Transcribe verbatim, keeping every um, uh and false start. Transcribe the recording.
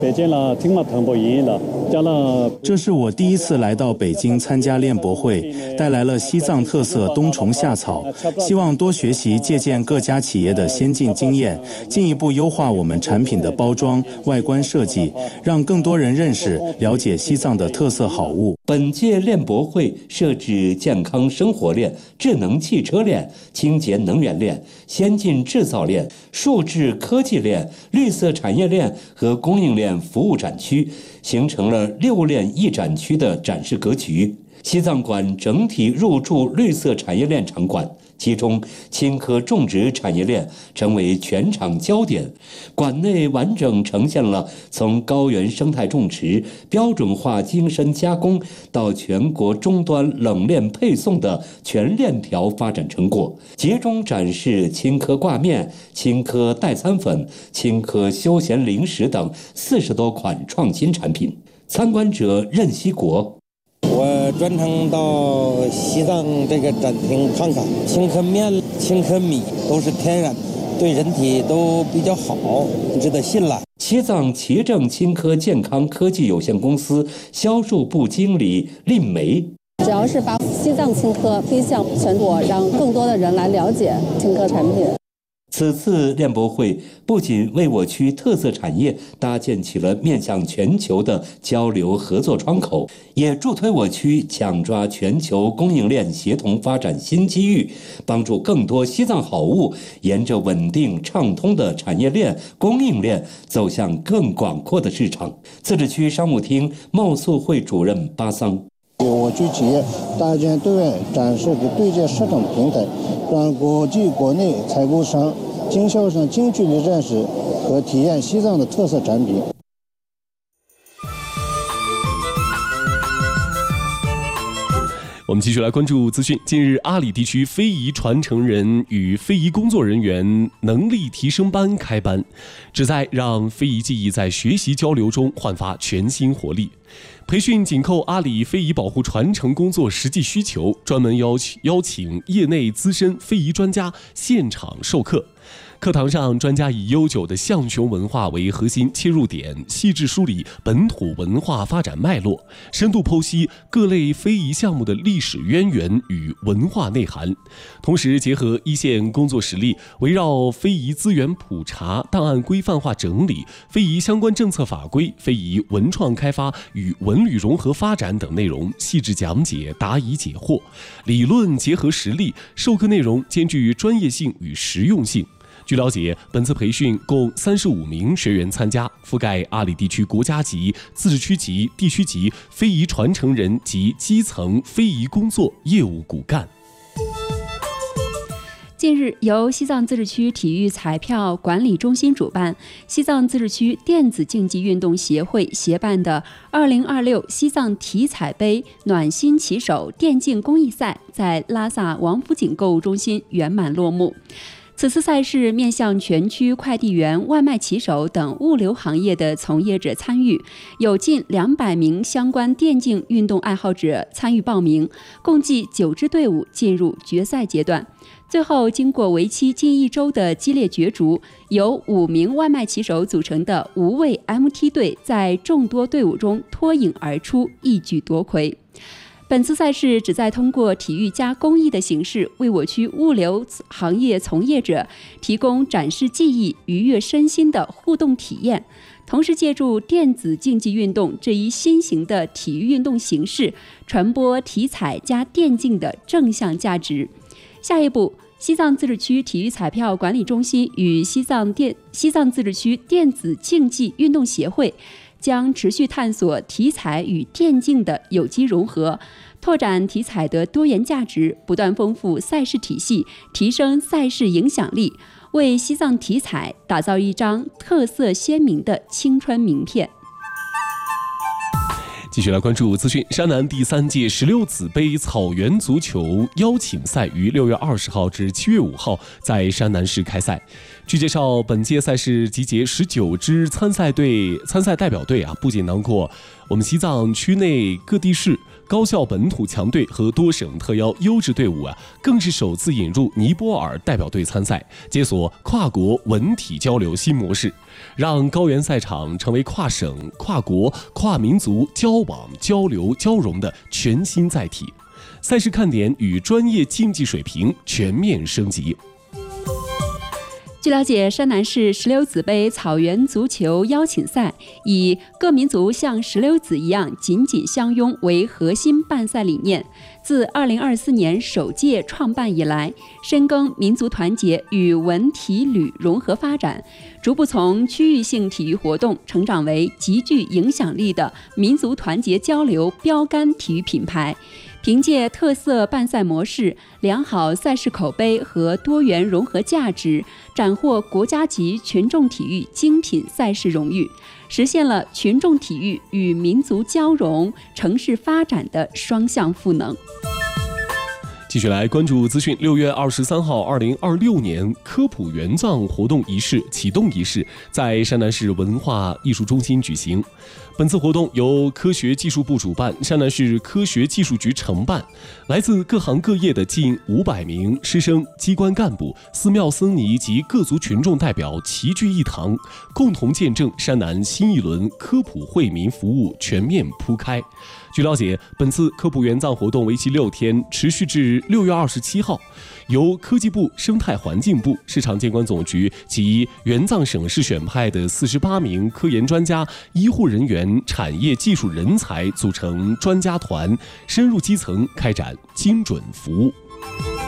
北京了，听了腾博音了，加了。 这是我第一次来到北京参加练博会，带来了西藏特色冬虫夏草，希望多学习借鉴各家企业的先进经验，进一步优化我们产品的包装、外观设计，让更多人认识、了解西藏的特色好物。 本届练博会设置健康生活链、智能汽车链、清洁能源链、先进制造链、数字科技链、绿色产业链和供应链服务展区，形成了六链一展区的展示格局。西藏馆整体入驻绿色产业链场馆，其中青稞种植产业链成为全场焦点。馆内完整呈现了从高原生态种植、标准化精深加工到全国终端冷链配送的全链条发展成果，集中展示青稞挂面、青稞代餐粉、青稞休闲零食等四十多款创新产品。参观者任锡国。 我专程到西藏这个展厅看看，青稞面、青稞米都是天然，对人体都比较好，值得信赖。 西藏奇正青稞健康科技有限公司销售部经理令梅。 主要是把西藏青稞推向全国，让更多的人来了解青稞产品。 此次练博会不仅为我区特色产业搭建起了面向全球的交流合作窗口，也助推我区抢抓全球供应链协同发展新机遇，帮助更多西藏好物沿着稳定畅通的产业链、供应链走向更广阔的市场。自治区商务厅贸促会主任巴桑。 我区企业搭建对外展示和对接市场平台，让国际国内采购商、经销商近距离认识和体验西藏的特色产品。 我们继续来关注资讯。近日，阿里地区非遗传承人与非遗工作人员能力提升班开班，旨在让非遗技艺在学习交流中焕发全新活力。培训紧扣阿里非遗保护传承工作实际需求，专门邀请邀请业内资深非遗专家现场授课。课堂上，专家以悠久的象雄文化为核心切入点，细致梳理本土文化发展脉络，深度剖析各类非遗项目的历史渊源与文化内涵。同时，结合一线工作实例，围绕非遗资源普查、档案规范化整理、非遗相关政策法规、非遗文创开发与文旅融合发展等内容细致讲解，答疑解惑。理论结合实例，授课内容兼具专业性与实用性。据了解，本次培训共三十五名学员参加，覆盖阿里地区国家级、自治区级、地区级非遗传承人及基层非遗工作业务骨干。 近日，由西藏自治区体育彩票管理中心主办，西藏自治区电子竞技运动协会协办的二零二六西藏体彩杯暖心旗手电竞公益赛在拉萨王府井购物中心圆满落幕。此次赛事面向全区快递员、外卖骑手等物流行业的从业者参与，有近两百名相关电竞运动爱好者参与报名，共计九支队伍进入决赛阶段。最后，经过为期近一周的激烈角逐，由五名外卖骑手组成的无畏 M T 队在众多队伍中脱颖而出，一举夺魁。本次赛事旨在通过体育加公益的形式，为我区物流行业从业者提供展示技艺、愉悦身心的互动体验，同时借助电子竞技运动这一新型的体育运动形式，传播体彩加电竞的正向价值。下一步，西藏自治区体育彩票管理中心与西藏电西藏自治区电子竞技运动协会将持续探索体彩与电竞的有机融合，拓展体彩的多元价值，不断丰富赛事体系，提升赛事影响力，为西藏体彩打造一张特色鲜明的青春名片。 继续来关注资讯。山南第三届十六子杯草原足球邀请赛于六月二十号至七月五号在山南市开赛。据介绍，本届赛事集结十九支参赛队、参赛代表队啊，不仅囊括我们西藏区内各地市、 高校本土强队和多省特邀优质队伍啊，更是首次引入尼泊尔代表队参赛，解锁跨国文体交流新模式，让高原赛场成为跨省、跨国、跨民族交往、交流、交融的全新载体。赛事看点与专业竞技水平全面升级。 据了解，山南市石榴籽杯草原足球邀请赛以各民族像石榴籽一样紧紧相拥为核心办赛理念，自二零二四年首届创办以来，深耕民族团结与文体旅融合发展，逐步从区域性体育活动成长为极具影响力的民族团结交流标杆体育品牌。凭借特色办赛模式、良好赛事口碑和多元融合价值，斩获国家级群众体育精品赛事荣誉，实现了群众体育与民族交融、城市发展的双向赋能。 继续来关注资讯。六月二十三号，二零二六年科普援藏活动仪式启动仪式在山南市文化艺术中心举行。本次活动由科学技术部主办，山南市科学技术局承办，来自各行各业的近五百名师生、机关干部、寺庙僧尼及各族群众代表齐聚一堂，共同见证山南新一轮科普惠民服务全面铺开。据了解，本次科普援藏活动为期六天，持续至六月二十七号，由科技部、生态环境部、市场监管总局及援藏省市选派的四十八名科研专家、医护人员、产业技术人才组成专家团，深入基层开展精准服务。